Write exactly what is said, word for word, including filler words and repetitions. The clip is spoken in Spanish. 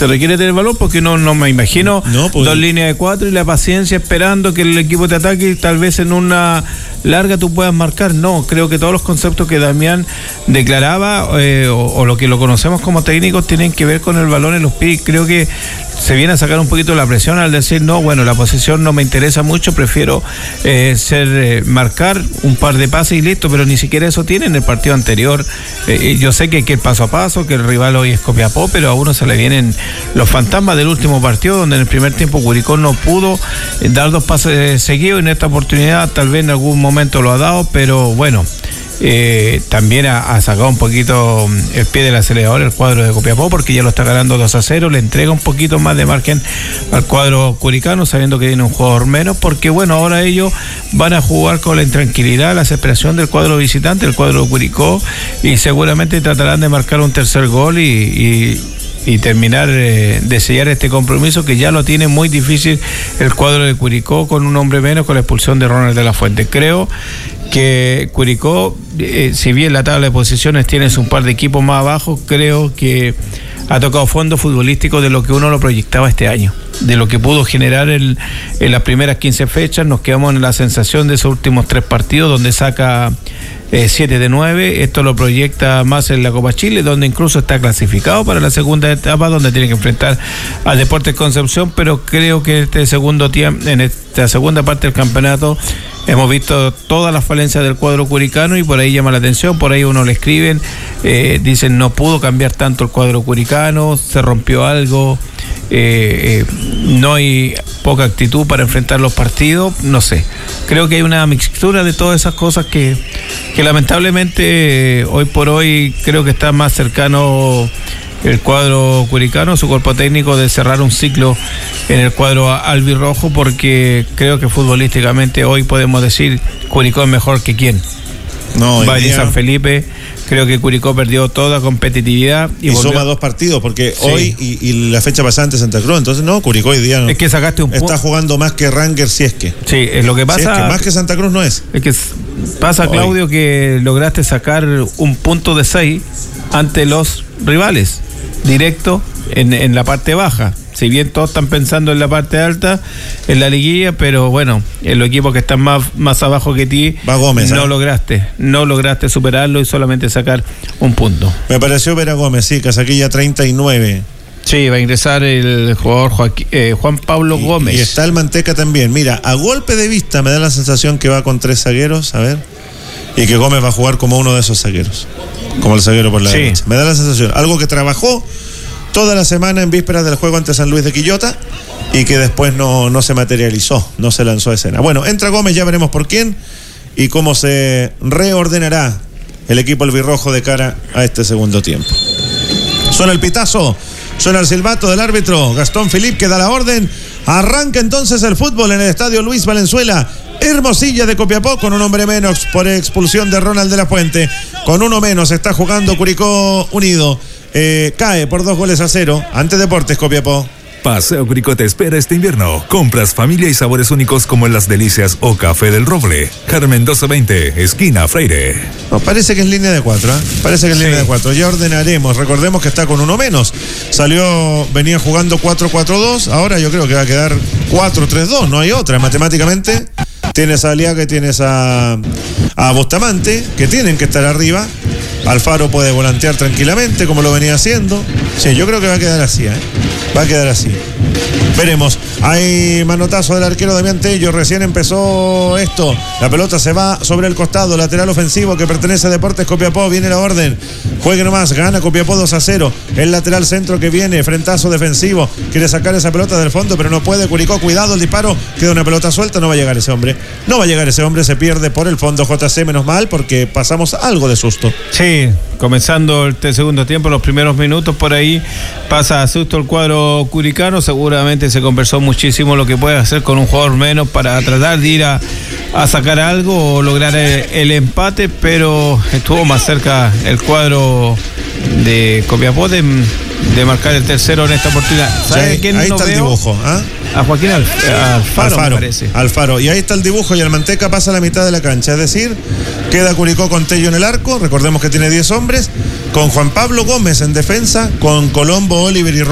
te requiere tener balón, porque no, no me imagino no, pues, dos líneas de cuatro y la paciencia esperando que el equipo te ataque y tal vez en una larga tú puedas marcar. No, creo que todos los conceptos que Damián declaraba eh, o, o lo que lo conocemos como técnicos tienen que ver con el balón en los pies. Creo que se viene a sacar un poquito la presión al decir, no, bueno, la posición no me interesa mucho, prefiero eh, ser eh, marcar un par de pases y listo, pero ni siquiera eso tiene en el partido anterior. Eh, yo sé que hay que ir paso a paso, que el rival hoy es Copiapó, pero a uno se le vienen los fantasmas del último partido, donde en el primer tiempo Curicó no pudo eh, dar dos pases seguidos, y en esta oportunidad tal vez en algún momento lo ha dado, pero bueno, Eh, también ha, ha sacado un poquito el pie del acelerador el cuadro de Copiapó, porque ya lo está ganando dos a cero, le entrega un poquito más de margen al cuadro curicano, sabiendo que tiene un jugador menos, porque bueno, ahora ellos van a jugar con la intranquilidad, la desesperación del cuadro visitante, el cuadro de Curicó, y seguramente tratarán de marcar un tercer gol y, y y terminar eh, de sellar este compromiso, que ya lo tiene muy difícil el cuadro de Curicó con un hombre menos, con la expulsión de Ronald de la Fuente. Creo que Curicó, eh, si bien la tabla de posiciones tienes un par de equipos más abajo, creo que ha tocado fondo futbolístico de lo que uno lo proyectaba este año, de lo que pudo generar el, en las primeras quince fechas. Nos quedamos en la sensación de esos últimos tres partidos, donde saca siete de nueve, esto lo proyecta más en la Copa Chile, donde incluso está clasificado para la segunda etapa, donde tiene que enfrentar al Deportes Concepción, pero creo que este segundo tiempo, en esta segunda parte del campeonato, hemos visto todas las falencias del cuadro curicano, y por ahí llama la atención, por ahí uno le escriben, eh, dicen no pudo cambiar tanto el cuadro curicano, se rompió algo, eh, eh, no hay poca actitud para enfrentar los partidos, no sé, creo que hay una mixtura de todas esas cosas que, que lamentablemente eh, hoy por hoy creo que está más cercano el cuadro curicano, su cuerpo técnico, de cerrar un ciclo en el cuadro albirrojo, porque creo que futbolísticamente hoy podemos decir Curicó es mejor que quién. No, va a San Felipe. Creo que Curicó perdió toda competitividad y, y suma dos partidos, porque sí. hoy y, y la fecha pasada ante Santa Cruz, entonces no, Curicó hoy día no. Es que sacaste un punto. Está jugando más que Rangers, si es que. Sí, es lo que pasa. Si es que más que Santa Cruz no es. Es que pasa, Claudio, hoy, que lograste sacar un punto de seis ante los rivales, directo en, en la parte baja. Si bien todos están pensando en la parte alta, en la liguilla, pero bueno, en los equipos que están más, más abajo que ti, va Gómez, no ¿eh? lograste, no lograste superarlo y solamente sacar un punto. Me pareció ver a Gómez, sí, Casaquilla treinta y nueve. Sí, va a ingresar el jugador Joaquín, eh, Juan Pablo y, Gómez. Y está el Manteca también. Mira, a golpe de vista me da la sensación que va con tres zagueros, a ver, y que Gómez va a jugar como uno de esos zagueros, como el zaguero por la sí. derecha. Me da la sensación, algo que trabajó toda la semana en vísperas del juego ante San Luis de Quillota y que después no, no se materializó, no se lanzó a escena. Bueno, entra Gómez, ya veremos por quién y cómo se reordenará el equipo albirrojo de cara a este segundo tiempo. Suena el pitazo, suena el silbato del árbitro Gastón Philippe, que da la orden. Arranca entonces el fútbol en el estadio Luis Valenzuela, Hermosilla de Copiapó, con un hombre menos por expulsión de Ronald de la Fuente. Con uno menos está jugando Curicó Unido. Eh, cae por dos goles a cero ante Deportes Copiapó. Paseo Curicó te espera este invierno. Compras, familia y sabores únicos como en Las Delicias o Café del Roble. Carmen doce veinte, esquina Freire. No, parece que es línea de cuatro, ¿eh? Parece que es sí. línea de cuatro. Ya ordenaremos. Recordemos que está con uno menos. Salió, venía jugando cuatro cuatro dos. Ahora yo creo que va a quedar cuatro tres dos. No hay otra. Matemáticamente tienes a Aliaga y tienes a, a Bustamante, que tienen que estar arriba. Alfaro puede volantear tranquilamente como lo venía haciendo. Sí, yo creo que va a quedar así, ¿eh? Va a quedar así. Veremos. Hay manotazo del arquero Damián Tello. Recién empezó esto. La pelota se va sobre el costado. Lateral ofensivo que pertenece a Deportes Copiapó. Viene la orden. Juegue nomás. Gana Copiapó dos a cero. El lateral centro que viene. Frentazo defensivo. Quiere sacar esa pelota del fondo, pero no puede. Curicó, cuidado el disparo. Queda una pelota suelta. No va a llegar ese hombre. No va a llegar ese hombre. Se pierde por el fondo. J C, menos mal, porque pasamos algo de susto. Sí, comenzando el segundo tiempo, los primeros minutos por ahí pasa a susto el cuadro curicano. Seguramente se conversó muchísimo lo que puede hacer con un jugador menos para tratar de ir a, a sacar algo o lograr el, el empate, pero estuvo más cerca el cuadro de Copiapó de, de marcar el tercero en esta oportunidad. ¿Sabe quién ahí no está veo? El dibujo, ¿ah? A Joaquín Alf- Alfaro, Alfaro, me parece. Alfaro. Y ahí está el dibujo y el Manteca pasa a la mitad de la cancha. Es decir, queda Curicó con Tello en el arco. Recordemos que tiene diez hombres. Con Juan Pablo Gómez en defensa. Con Colombo, Oliver y